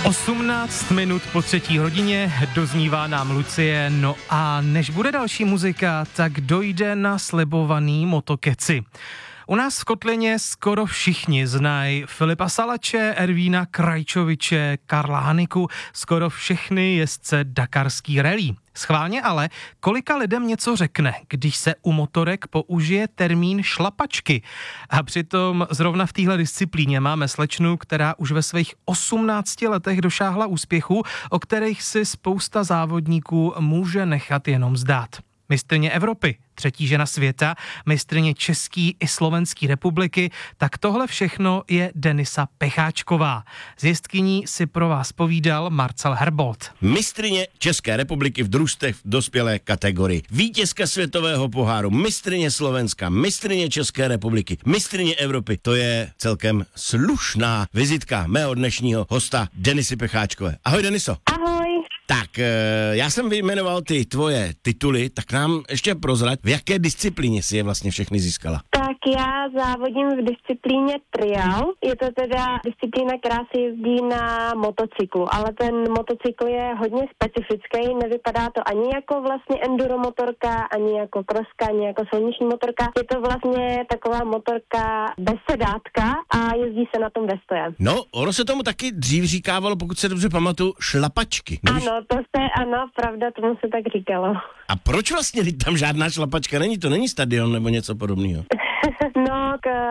18 minut po 3:00 doznívá nám Lucie, no a než bude další muzika, tak dojde na slibovaný motokeci. U nás v Kotlině skoro všichni znají Filipa Salače, Ervína Krajčoviče, Karla Haniku, skoro všechny jezdce dakarský rally. Schválně ale, kolika lidem něco řekne, když se u motorek použije termín šlapačky. A přitom zrovna v téhle disciplíně máme slečnu, která už ve svých 18 letech došáhla úspěchu, o kterých si spousta závodníků může nechat jenom zdát. Mistryně Evropy, 3. žena světa, mistryně České i Slovenské republiky, tak tohle všechno je Denisa Pecháčková. S jezdkyní si pro vás povídal Marcel Herbold. Mistryně České republiky v družstvech v dospělé kategorii, vítězka světového poháru, mistryně Slovenska, mistryně České republiky, mistryně Evropy. To je celkem slušná vizitka mého dnešního hosta Denisy Pecháčkové. Ahoj Deniso. Ahoj. Tak, já jsem vyjmenoval ty tvoje tituly, tak nám ještě prozrať, v jaké disciplíně si je vlastně všechny získala. Tak já závodím v disciplíně trial. Je to teda disciplína, která se jezdí na motocyklu, ale ten motocykl je hodně specifický, nevypadá to ani jako vlastně enduro motorka, ani jako crosska, ani jako silniční motorka. Je to vlastně taková motorka bez sedátka a jezdí se na tom ve stoje. No, ono se tomu taky dřív říkávalo, pokud se dobře pamatuju, šlapačky. Ano, ano, pravda, tomu se tak říkalo. A proč vlastně tam žádná šlapačka není? To není stadion nebo něco podobného? No,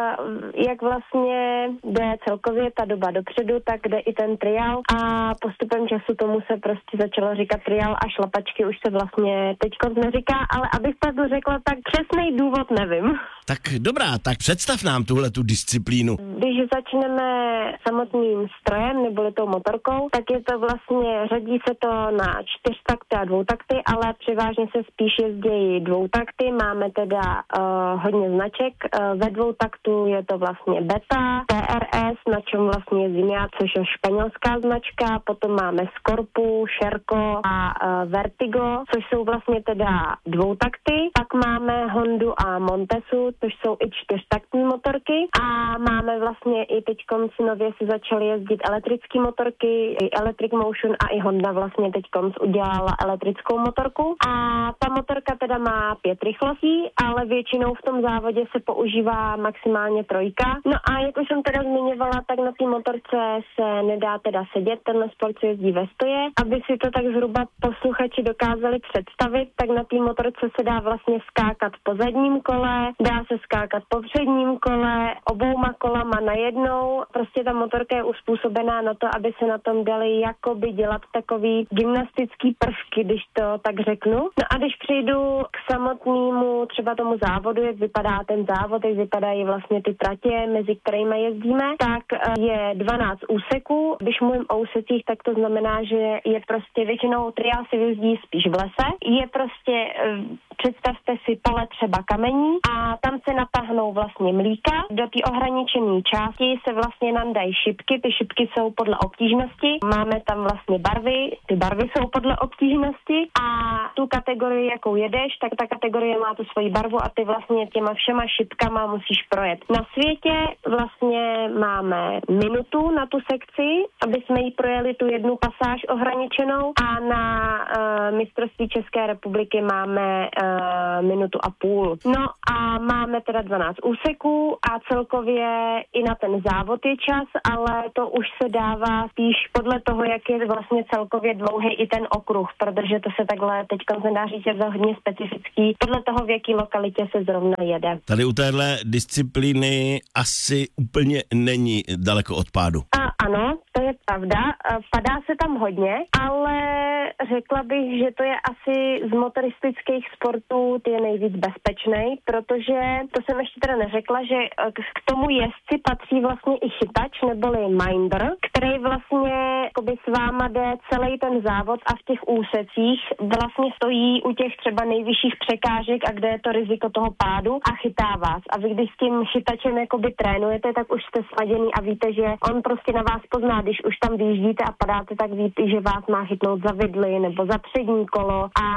jak vlastně jde celkově ta doba dopředu, tak jde i ten trial a postupem času tomu se prostě začalo říkat trial a šlapačky už se vlastně teďko neříká, ale abych to řekla, tak přesnej důvod nevím. Tak dobrá, tak představ nám tuhletu disciplínu. Když začneme samotným strojem neboli tou motorkou, tak je to vlastně, řadí se to na 4takty a 2takty, ale převážně se spíš jezdí 2takty. Máme teda hodně značek. Ve 2taktu je to vlastně Beta, TRS, na čem vlastně jezdím já, což je španělská značka. Potom máme Scorpu, Sherco a Vertigo, což jsou vlastně teda 2takty. Pak máme Hondu a Montesu, což jsou i 4taktní motorky. A máme vlastně i teďkom nově si začaly jezdit elektrické motorky, i Electric Motion a i Honda vlastně teďkom udělala elektrickou motorku. A ta motorka teda má 5 rychlostí, ale většinou v tom závodě se používá maximálně 3. No a jak už jsem teda zmiňovala, tak na té motorce se nedá teda sedět, tenhle sport se jezdí ve stoje. Aby si to tak zhruba posluchači dokázali představit, tak na té motorce se dá vlastně skákat po zadním kole, dá se skákat po předním kole, obouma kolama najednou. Prostě ta motorka je uspůsobená na to, aby se na tom dali jakoby dělat takový gymnastický prvky, když to tak řeknu. No a když přijdu k samotnému třeba tomu závodu, jak vypadá ten závod, jak vypadají vlastně ty tratě, mezi kterými jezdíme, tak je 12 úseků. Když mluvím o úsecích, tak to znamená, že je prostě většinou triál si jezdí spíš v lese. Je prostě, představte si pole třeba kamení a tam se natáhnou vlastně mlíka. Do té ohraničené části se vlastně nám dají šipky. Ty šipky jsou podle obtížnosti. Máme tam vlastně barvy. Ty barvy jsou podle obtížnosti a tu kategorii, jakou jedeš, tak ta kategorie má tu svoji barvu a ty vlastně těma všema šipkama musíš projet. Na světě vlastně máme minutu na tu sekci, aby jsme jí projeli tu jednu pasáž ohraničenou a na mistrovství České republiky máme minutu a půl. No a máme teda 12 úseků a celkově i na ten závod je čas, ale to už se dává spíš podle toho, jak je vlastně celkově dlouhý i ten okruh, protože to se takhle teďka se dá říct, je to hodně specifický, podle toho, v jaký lokalitě se zrovna jede. Tady u téhle disciplíny asi úplně není daleko od pádu. Ano, to je pravda. Padá se tam hodně, ale řekla bych, že to je asi z motoristických sportů je nejvíc bezpečný, protože to jsem ještě teda neřekla, že k tomu jezdci patří vlastně i chytač neboli minder, který vlastně jakoby s váma jde celý ten závod a v těch úsecích vlastně stojí u těch třeba nejvyšších překážek a kde je to riziko toho pádu a chytá vás. A vy když s tím chytačem jakoby trénujete, tak už jste sladěný a víte, že on prostě na vás pozná, když už tam vyjíždíte a padáte, tak víte, že vás má chytnout za vidly nebo za přední kolo a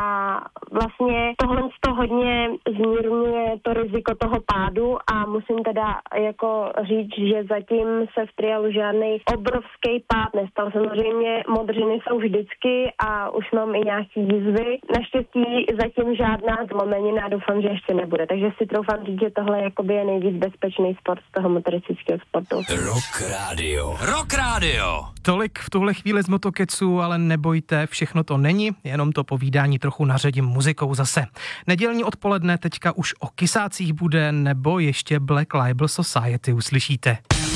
vlastně tohle z toho hodně zmírňuje to riziko toho pádu a musím teda jako říct, že zatím se v trialu žádný obrovský pád nestal. Samozřejmě samozřejmě modřiny jsou vždycky a už mám i nějaký jízvy. Naštěstí zatím žádná zlomenina, doufám, že ještě nebude. Takže si troufám říct, že tohle jakoby je nejvíc bezpečný sport z toho motoristického sportu. Rock Radio. Rock Radio. Tolik v tuhle chvíli z Motokecu, ale nebojte, všechno to není, jenom to povídání trochu naředím muzikou zase. Nedělní odpoledne teďka už o kysácích bude, nebo ještě Black Label Society uslyšíte.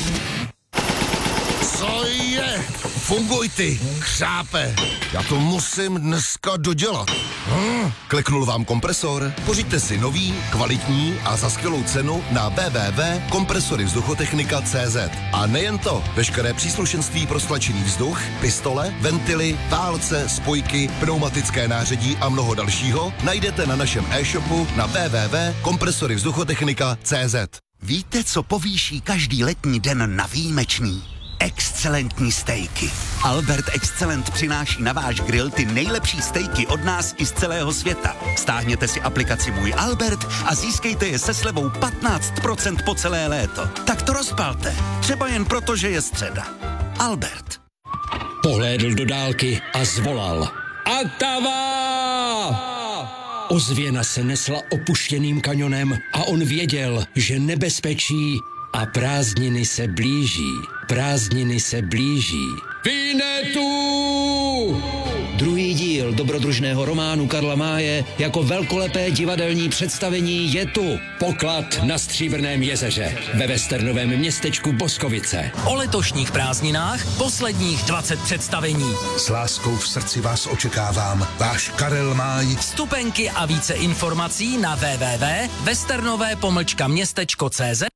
Co je? Funguj ty, chřápe. Já to musím dneska dodělat. Kliknul vám kompresor? Pořiďte si nový, kvalitní a za skvělou cenu na www.kompresoryvzduchotechnika.cz. A nejen to, veškeré příslušenství pro stlačený vzduch, pistole, ventily, válce, spojky, pneumatické nářadí a mnoho dalšího najdete na našem e-shopu na www.kompresoryvzduchotechnika.cz. Víte, co povýší každý letní den na výjimečný? Excelentní stejky. Albert Excellent přináší na váš grill ty nejlepší stejky od nás i z celého světa. Stáhněte si aplikaci Můj Albert a získejte je se slevou 15% po celé léto. Tak to rozpalte. Třeba jen proto, že je středa. Albert. Pohlédl do dálky a zvolal. Atava! Ozvěna se nesla opuštěným kanionem a on věděl, že nebezpečí a prázdniny se blíží. Prázdniny se blíží. Vinetu! Druhý díl dobrodružného románu Karla Máje jako velkolepé divadelní představení je tu. Poklad na Stříbrném jezeře ve westernovém městečku Boskovice. O letošních prázdninách posledních 20 představení. S láskou v srdci vás očekávám. Váš Karel Máj. Vstupenky a více informací na www.westernové-městečko.cz